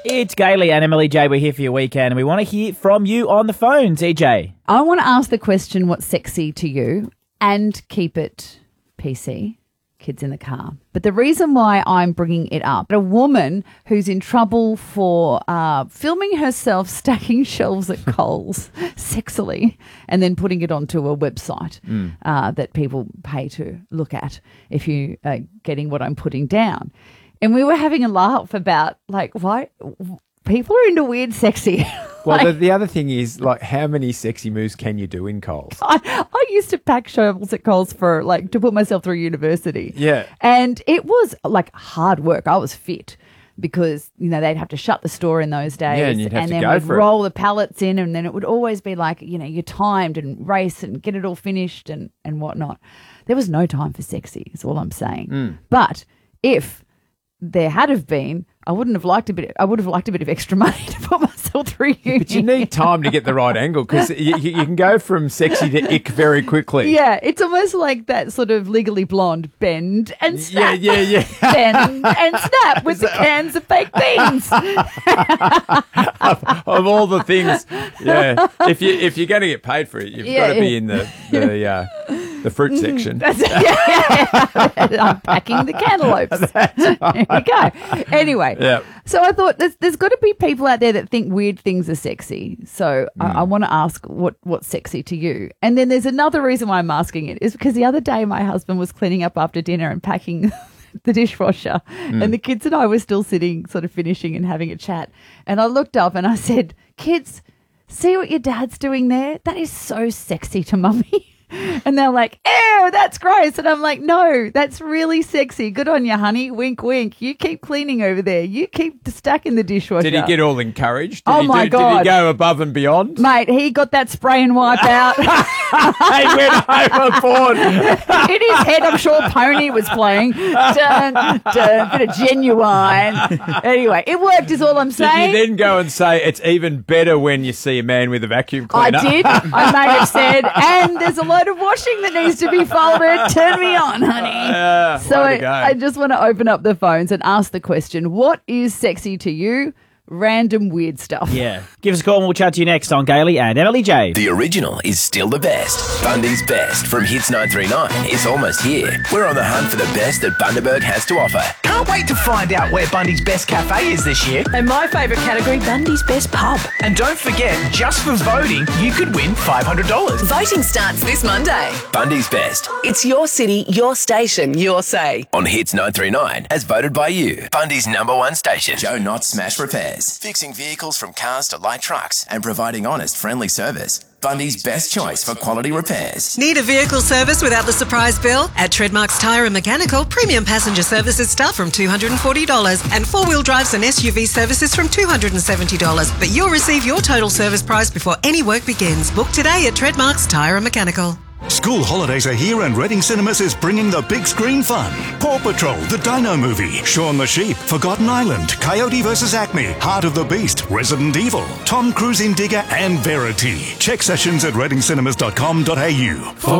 It's Gailey and Emily J. We're here for your weekend and we want to hear from you on the phone, EJ. I want to ask the question, what's sexy to you, and keep it PC, kids in the car. But the reason why I'm bringing it up, a woman who's in trouble for filming herself stacking shelves at Coles sexily and then putting it onto a website that people pay to look at if you are getting what I'm putting down. And we were having a laugh about, like, why people are into weird sexy. Well, the other thing is, like, how many sexy moves can you do in Coles? I used to pack shovels at Coles for, like, to put myself through university. Yeah. And it was, like, hard work. I was fit because, you know, they'd have to shut the store in those days. Yeah, and you'd have to then go we'd for it. roll the pallets in, and then it would always be like, you know, you're timed and race and get it all finished and whatnot. There was no time for sexy, is all I'm saying. But if there had have been, I would have liked a bit of extra money to put myself through uni. But you need time to get the right angle because you can go from sexy to ick very quickly. Yeah, it's almost like that sort of Legally Blonde bend and snap. Yeah. Bend and snap with the cans of baked beans. Of all the things, yeah. If you're going to get paid for it, you've got to be in the fruit section. I'm packing the cantaloupes. There we go. Anyway, so I thought there's got to be people out there that think weird things are sexy. So I want to ask what's sexy to you. And then there's another reason why I'm asking it is because the other day my husband was cleaning up after dinner and packing the dishwasher and the kids and I were still sitting sort of finishing and having a chat. And I looked up and I said, "Kids, see what your dad's doing there? That is so sexy to mummy." And they're like, "Ew, that's gross." And I'm like, "No, that's really sexy. Good on you, honey. Wink, wink. You keep cleaning over there. You keep stacking the dishwasher." Did he get all encouraged? God. Did he go above and beyond? Mate, he got that spray and wipe out. He went overboard. In his head, I'm sure Pony was playing. Dun, dun, bit of Genuine. Anyway, it worked is all I'm saying. Did you then go and say it's even better when you see a man with a vacuum cleaner? I did. I may have said, and there's a load of washing that needs to be folded. Turn me on, honey. So I just want to open up the phones and ask the question, what is sexy to you? Random weird stuff. Yeah. Give us a call and we'll chat to you next on Gailey and Emily J. The original is still the best. Bundy's Best from Hits 939 is almost here. We're on the hunt for the best that Bundaberg has to offer. Can't wait to find out where Bundy's Best Cafe is this year. And my favourite category, Bundy's Best Pub. And don't forget, just for voting, you could win $500. Voting starts this Monday. Bundy's Best It's your city, your station, your say. on Hits 939 as voted by you. Bundy's #1 station. Joe Knott Smash Repairs. Fixing vehicles from cars to light trucks and providing honest, friendly service. Bundy's best choice for quality repairs. Need a vehicle service without the surprise bill? At Treadmarks Tyre and Mechanical, premium passenger services start from $240 and four-wheel drives and SUV services from $270. But you'll receive your total service price before any work begins. Book today at Treadmarks Tyre and Mechanical. School holidays are here and Reading Cinemas is bringing the big screen fun. Paw Patrol, the Dino Movie, Shaun the Sheep, Forgotten Island, Coyote vs. Acme, Heart of the Beast, Resident Evil, Tom Cruise in Digger and Verity. Check sessions at readingcinemas.com.au. For